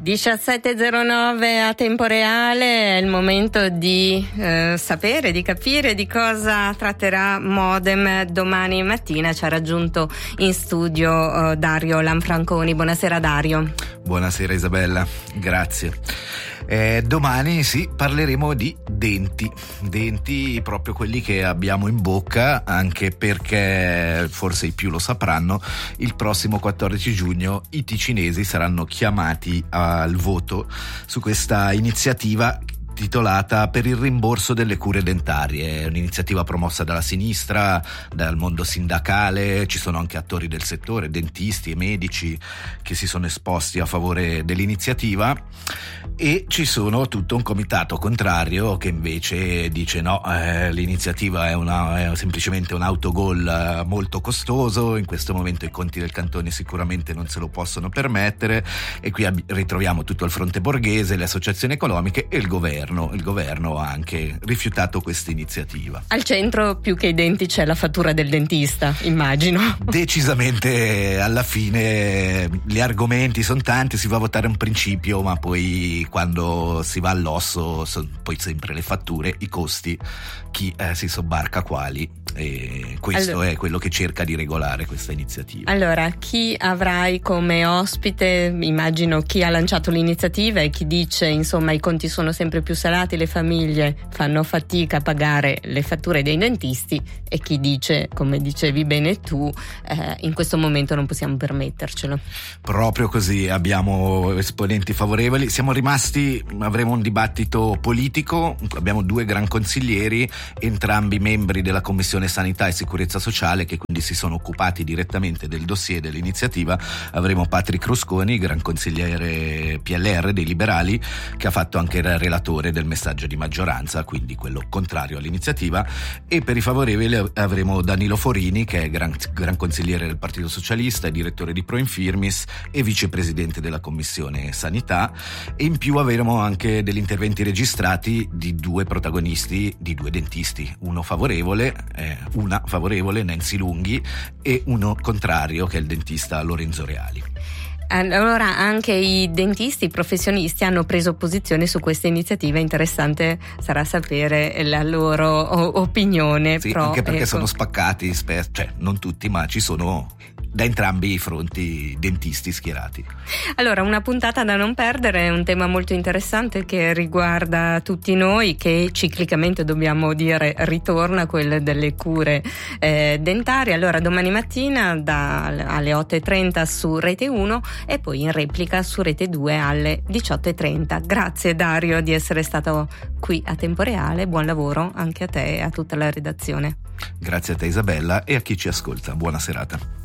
17.09 a tempo reale, è il momento di sapere, di capire di cosa tratterà Modem domani mattina. Ci ha raggiunto in studio Dario Lanfranconi. Buonasera Dario. Buonasera Isabella, grazie. Domani parleremo di denti, proprio quelli che abbiamo in bocca, anche perché forse i più lo sapranno, il prossimo 14 giugno i ticinesi saranno chiamati al voto su questa iniziativa titolata Per il rimborso delle cure dentarie. È un'iniziativa promossa dalla sinistra, dal mondo sindacale. Ci sono anche attori del settore, dentisti e medici, che si sono esposti a favore dell'iniziativa, e ci sono tutto un comitato contrario che invece dice no, l'iniziativa è semplicemente un autogol molto costoso, in questo momento i conti del cantone sicuramente non se lo possono permettere, e qui ritroviamo tutto il fronte borghese, le associazioni economiche e il governo. Il governo ha anche rifiutato questa iniziativa. Al centro, più che i denti, c'è la fattura del dentista, immagino. Decisamente, alla fine gli argomenti sono tanti, si va a votare un principio, ma poi quando si va all'osso sono poi sempre le fatture, i costi, chi si sobbarca quali, e questo è quello che cerca di regolare questa iniziativa. Allora, chi avrai come ospite? Immagino chi ha lanciato l'iniziativa e chi dice insomma i conti sono sempre più salati, le famiglie fanno fatica a pagare le fatture dei dentisti, e chi dice, come dicevi bene tu, in questo momento non possiamo permettercelo. Proprio così, abbiamo esponenti favorevoli, avremo un dibattito politico, abbiamo due gran consiglieri, entrambi membri della Commissione Sanità e Sicurezza Sociale, che quindi si sono occupati direttamente del dossier dell'iniziativa. Avremo Patrick Rusconi, gran consigliere PLR dei Liberali, che ha fatto anche il relatore del messaggio di maggioranza, quindi quello contrario all'iniziativa, e per i favorevoli avremo Danilo Forini, che è gran consigliere del Partito Socialista, è direttore di Pro Infirmis e vicepresidente della Commissione Sanità, e in più avremo anche degli interventi registrati di due protagonisti, di due dentisti, una favorevole, Nancy Lunghi, e uno contrario, che è il dentista Lorenzo Reali. Allora anche i dentisti, i professionisti hanno preso posizione su questa iniziativa. Interessante sarà sapere la loro opinione. Sì, anche perché sono spaccati, non tutti, ma ci sono da entrambi i fronti dentisti schierati. Allora, una puntata da non perdere, un tema molto interessante che riguarda tutti noi, che ciclicamente dobbiamo dire ritorna, quello delle cure dentarie. Allora, domani mattina alle 8.30 su Rete 1 e poi in replica su Rete 2 alle 18.30. Grazie Dario di essere stato qui a tempo reale, buon lavoro anche a te e a tutta la redazione. Grazie a te Isabella e a chi ci ascolta, buona serata.